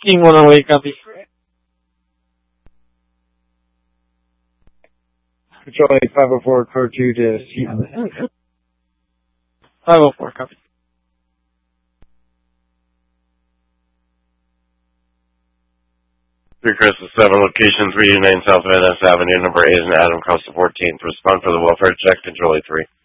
King 108, copy. Control 504, code 2 to C. 504, copy. Three Crystal 7, location 329 South Van Ness Avenue, number 8 and Adam Costa 14. Respond for the welfare check, Control 3.